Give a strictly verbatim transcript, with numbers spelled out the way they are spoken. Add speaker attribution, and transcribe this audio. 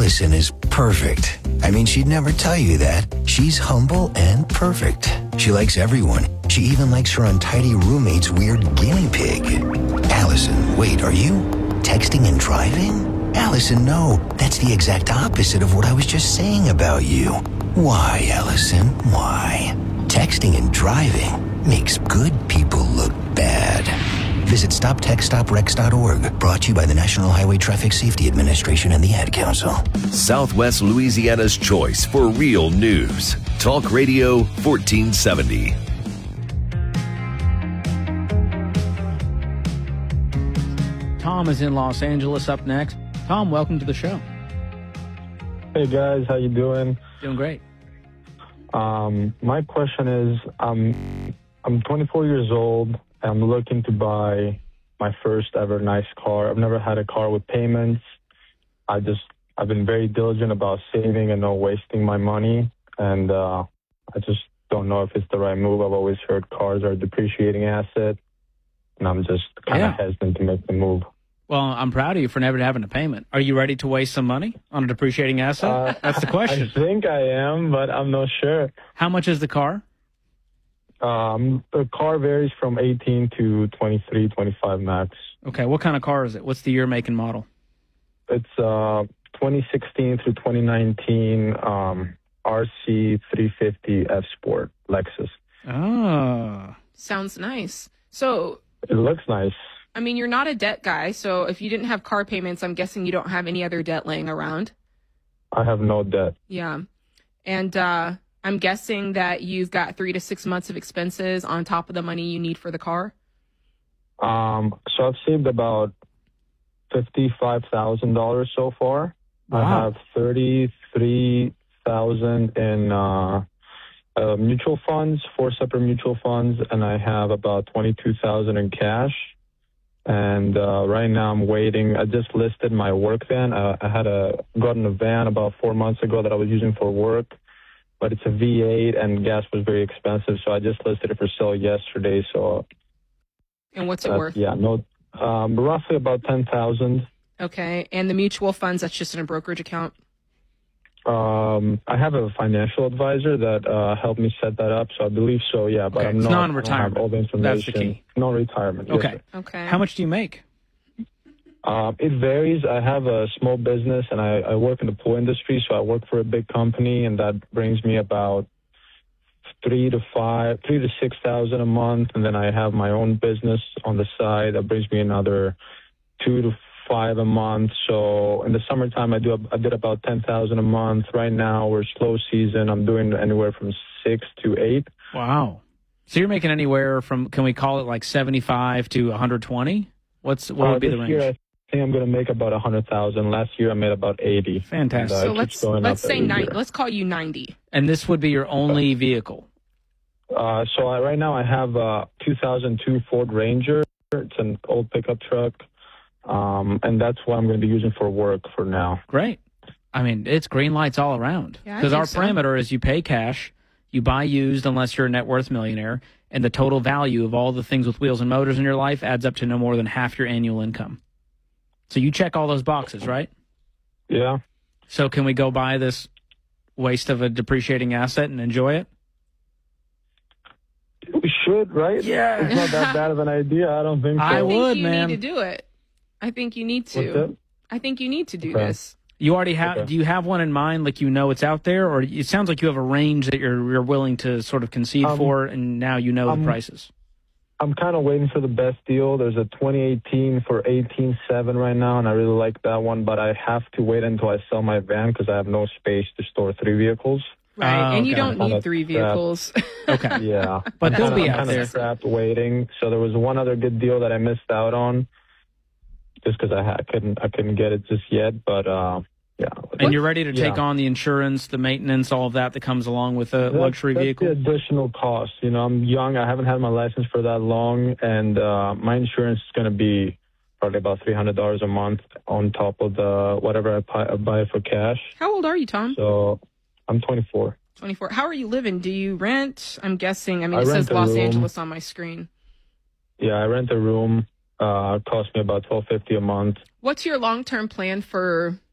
Speaker 1: Allison is perfect. I mean, she'd never tell you that. She's humble and perfect. She likes everyone. She even likes her untidy roommate's weird guinea pig. Allison, wait, are you texting and driving? Allison, no. That's the exact opposite of what I was just saying about you. Why, Allison? Why? Texting and driving makes good people look bad. Visit stop text stop wrecks dot org. Brought to you by the National Highway Traffic Safety Administration and the Ad Council.
Speaker 2: Southwest Louisiana's choice for real news. Talk Radio fourteen seventy.
Speaker 3: Tom is in Los Angeles up next. Tom, welcome to the show.
Speaker 4: Hey guys, how you doing?
Speaker 3: Doing great.
Speaker 4: Um, my question is, um, I'm twenty-four years old. I'm looking to buy my first ever nice car. I've never had a car with payments. I just, I've been very diligent about saving and not wasting my money. And uh, I just don't know if it's the right move. I've always heard cars are a depreciating asset, and I'm just kind of
Speaker 3: Yeah.
Speaker 4: hesitant to make the move.
Speaker 3: Well, I'm proud of you for never having a payment. Are you ready to waste some money on a depreciating asset?
Speaker 4: Uh,
Speaker 3: That's the question.
Speaker 4: I think I am, but I'm not sure.
Speaker 3: How much is the car?
Speaker 4: Um, the car varies from eighteen to twenty-three, twenty-five max.
Speaker 3: Okay, what kind of car is it? What's the year, make, and model?
Speaker 4: It's uh twenty sixteen through twenty nineteen um, R C three fifty F Sport Lexus.
Speaker 3: Oh.
Speaker 5: Sounds nice. So,
Speaker 4: It looks nice.
Speaker 5: I mean, you're not a debt guy, so if you didn't have car payments, I'm guessing you don't have any other debt laying around.
Speaker 4: I have no debt.
Speaker 5: Yeah. And uh, I'm guessing that you've got three to six months of expenses on top of the money you need for the car.
Speaker 4: Um, so I've saved about fifty-five thousand dollars so far.
Speaker 3: Wow.
Speaker 4: I have thirty-three thousand dollars in uh, uh, mutual funds, four separate mutual funds, and I have about twenty-two thousand dollars in cash. And uh, right now I'm waiting. I just listed my work van. Uh, I had a gotten a van about four months ago that I was using for work, but it's a V eight and gas was very expensive, so I just listed it for sale yesterday. So
Speaker 5: And what's it
Speaker 4: that's-
Speaker 5: worth?
Speaker 4: Yeah, no, um, roughly about ten thousand.
Speaker 5: Okay. And the mutual funds, that's just in a brokerage account?
Speaker 4: Um, I have a financial advisor that uh, helped me set that up, so I believe so. Yeah, but
Speaker 3: Okay,
Speaker 4: I'm
Speaker 3: it's
Speaker 4: not.
Speaker 3: non-retirement.
Speaker 4: I don't have all the information.
Speaker 3: That's the key.
Speaker 4: Non-retirement. yes,
Speaker 3: Okay.
Speaker 4: sir.
Speaker 5: Okay.
Speaker 3: How much do you make?
Speaker 4: Um, it varies. I have a small business, and I, I work in the pool industry, so I work for a big company, and that brings me about three to five, three to six thousand a month, and then I have my own business on the side that brings me another two to five a month. So in the summertime, I do I did about ten thousand a month. Right now, we're slow season. I'm doing anywhere from six to eight.
Speaker 3: Wow. So you're making anywhere from, can we call it like seventy-five to one hundred twenty? What's What
Speaker 4: Uh,
Speaker 3: would be the
Speaker 4: this
Speaker 3: range?
Speaker 4: year, I think I'm going to make about a hundred thousand. Last year, I made about eighty.
Speaker 3: Fantastic.
Speaker 4: And, uh,
Speaker 5: So
Speaker 4: it
Speaker 5: let's
Speaker 4: keeps going
Speaker 5: let's
Speaker 4: up
Speaker 5: say
Speaker 4: every
Speaker 5: nine.
Speaker 4: year.
Speaker 5: Let's call you ninety.
Speaker 3: And this would be your only vehicle?
Speaker 4: Uh, so I, right now I have a two thousand two Ford Ranger. It's an old pickup truck, um, and that's what I'm going to be using for work for now.
Speaker 3: Great. I mean, it's green lights all around.
Speaker 5: Yeah, I
Speaker 3: Because
Speaker 5: think
Speaker 3: our
Speaker 5: so.
Speaker 3: parameter is you pay cash, you buy used unless you're a net worth millionaire, and the total value of all the things with wheels and motors in your life adds up to no more than half your annual income. So you check all those boxes, right?
Speaker 4: Yeah.
Speaker 3: So can we go buy this waste of a depreciating asset and enjoy it?
Speaker 4: We should, right?
Speaker 3: Yeah.
Speaker 4: It's not that bad of an idea. I don't think so.
Speaker 3: I
Speaker 5: I think
Speaker 3: would,
Speaker 5: you
Speaker 3: man.
Speaker 5: need to do it. I think you need
Speaker 4: What's
Speaker 5: to.
Speaker 4: that?
Speaker 5: I think you need to do
Speaker 4: Okay.
Speaker 5: this.
Speaker 3: You already have.
Speaker 4: Okay.
Speaker 3: Do you have one in mind? Like you know it's out there, or it sounds like you have a range that you're you're willing to sort of concede
Speaker 4: Um,
Speaker 3: for, and now you know
Speaker 4: um,
Speaker 3: the prices.
Speaker 4: I'm kind of waiting for the best deal. There's a twenty eighteen for eighteen seven right now, and I really like that one, but I have to wait until I sell my van because I have no space to store three vehicles.
Speaker 5: Right.
Speaker 3: Oh,
Speaker 5: and you
Speaker 3: okay.
Speaker 5: don't
Speaker 4: Kinda
Speaker 5: need three
Speaker 4: trapped.
Speaker 5: vehicles.
Speaker 3: Okay.
Speaker 4: Yeah.
Speaker 3: But
Speaker 4: I'm
Speaker 3: they'll
Speaker 4: kinda-
Speaker 3: be
Speaker 4: I'm
Speaker 3: out
Speaker 4: kinda
Speaker 3: there.
Speaker 4: trapped waiting. So there was one other good deal that I missed out on just because I, ha- I couldn't I couldn't get it just yet, but uh, yeah.
Speaker 3: And you're ready to take
Speaker 4: Yeah.
Speaker 3: on the insurance, the maintenance, all of that that comes along with a
Speaker 4: That's-
Speaker 3: luxury
Speaker 4: that's
Speaker 3: vehicle.
Speaker 4: the additional cost. You know, I'm young. I haven't had my license for that long, and uh, my insurance is going to be probably about three hundred dollars a month on top of the whatever I, pi- I buy for cash.
Speaker 5: How old are you, Tom?
Speaker 4: So I'm twenty-four.
Speaker 5: twenty-four. How are you living? Do you rent? I'm guessing. I mean,
Speaker 4: I
Speaker 5: it says
Speaker 4: rent a
Speaker 5: Los
Speaker 4: room.
Speaker 5: Angeles on my screen.
Speaker 4: Yeah, I rent a room. Uh, it costs me about twelve fifty a month.
Speaker 5: What's your long-term plan for